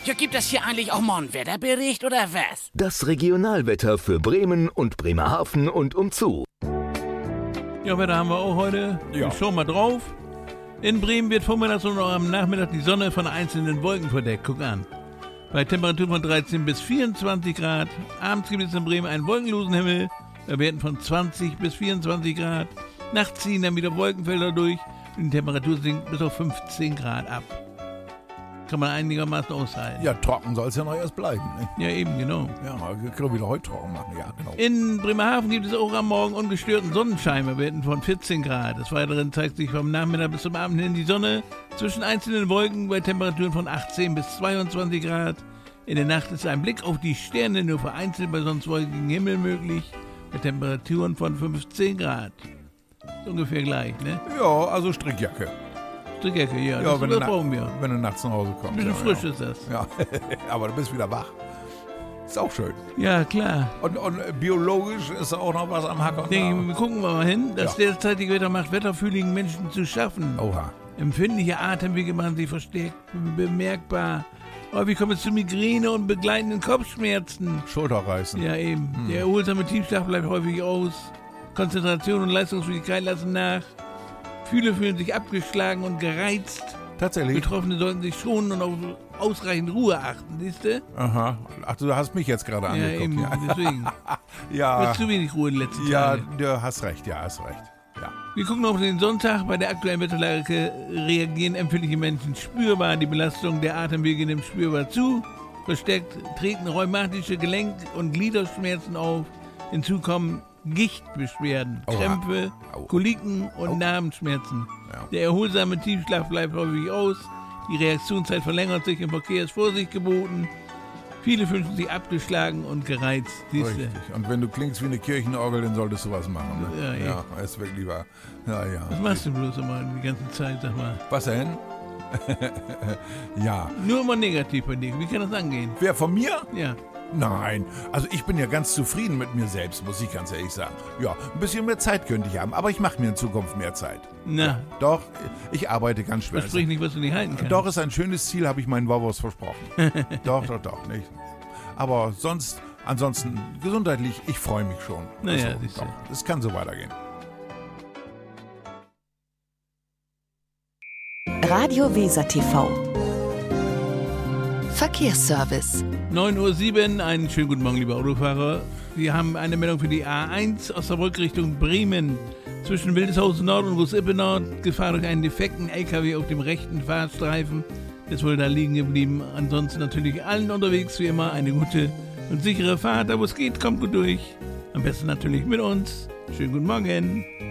Ja, gibt es hier eigentlich auch mal einen Wetterbericht oder was? Das Regionalwetter für Bremen und Bremerhaven und umzu. Ja, Wetter haben wir auch heute. Ja. Ich schau mal drauf. In Bremen wird vormittags und auch am Nachmittag die Sonne von einzelnen Wolken verdeckt. Guck an. Bei Temperaturen von 13 bis 24 Grad. Abends gibt es in Bremen einen wolkenlosen Himmel. Bei Werten von 20 bis 24 Grad. Nachts ziehen dann wieder Wolkenfelder durch. Und die Temperatur sinkt bis auf 15 Grad ab. Kann man einigermaßen aushalten. Ja, trocken soll es ja noch erst bleiben. Ne? Ja, eben, genau. Ja, wir können wieder heute trocken machen. Ja, genau. In Bremerhaven gibt es auch am Morgen ungestörten Sonnenschein bei Werten von 14 Grad. Des Weiteren zeigt sich vom Nachmittag bis zum Abend hin die Sonne zwischen einzelnen Wolken bei Temperaturen von 18 bis 22 Grad. In der Nacht ist ein Blick auf die Sterne nur vereinzelt bei sonst wolkigem Himmel möglich, bei Temperaturen von 15 Grad. Ist ungefähr gleich, ne? Ja, also Strickjacke. Strickjacke, ja, Ja, das brauchen wir. wenn du nachts nach Hause kommst. Ein bisschen ja, frisch ist das. Ja, aber du bist wieder wach. Ist auch schön. Ja, klar. Und biologisch ist auch noch was am Hacken. Wir gucken wir mal hin. Das derzeitige Wetter macht wetterfühligen Menschen zu schaffen. Oha. Empfindliche Atemwege machen sich verstärkt bemerkbar. Häufig kommt es zu Migräne und begleitenden Kopfschmerzen. Schulterreißen. Ja, eben. Der erholsame Tiefschlaf bleibt häufig aus. Konzentration und Leistungsfähigkeit lassen nach. Viele fühlen sich abgeschlagen und gereizt. Tatsächlich? Betroffene sollten sich schonen und auf ausreichend Ruhe achten, siehst du? Aha. Ach, du hast mich jetzt gerade Ja, angeguckt. eben, deswegen. Ja. Du hast zu wenig Ruhe in den letzten Ja, Tagen. du hast recht, ja, hast recht. Ja. Wir gucken auf den Sonntag. Bei der aktuellen Wetterlage reagieren empfindliche Menschen spürbar. Die Belastung der Atemwege nimmt spürbar zu. Verstärkt treten rheumatische Gelenk- und Gliederschmerzen auf. Hinzu kommen Gichtbeschwerden, Oha. Krämpfe, Au. Koliken und Narbenschmerzen. Ja. Der erholsame Tiefschlaf bleibt häufig aus. Die Reaktionszeit verlängert sich, im Verkehr ist Vorsicht geboten. Viele fühlen sich abgeschlagen und gereizt. Siehste. Richtig. Und wenn du klingst wie eine Kirchenorgel, dann solltest du was machen. Ne? Ja, ja, ist wirklich wahr. Ja, ja. Was machst du bloß immer die ganze Zeit, sag mal? Was denn? Ja. Nur immer negativ bei dir. Wie kann das angehen? Wer, von mir? Ja. Nein, also ich bin ja ganz zufrieden mit mir selbst, muss ich ganz ehrlich sagen. Ja, ein bisschen mehr Zeit könnte ich haben, aber ich mache mir in Zukunft mehr Zeit. Na, Doch, ich arbeite ganz schwer. versprich nicht, was du nicht halten kannst. Doch, ist ein schönes Ziel, habe ich meinen Wawos versprochen. Doch, nicht. Aber ansonsten gesundheitlich, ich freue mich schon. Naja, Also, siehst du. doch, es kann so weitergehen. Radio Weser TV. Verkehrsservice. 9:07 Uhr, einen schönen guten Morgen, liebe Autofahrer. Wir haben eine Meldung für die A1 Osnabrück Richtung Bremen. Zwischen Wildeshausen Nord und Groß-Ippe Nord, Gefahr durch einen defekten LKW auf dem rechten Fahrstreifen. Ist wohl da liegen geblieben. Ansonsten natürlich allen unterwegs wie immer eine gute und sichere Fahrt. Da wo es geht, kommt gut durch. Am besten natürlich mit uns. Schönen guten Morgen.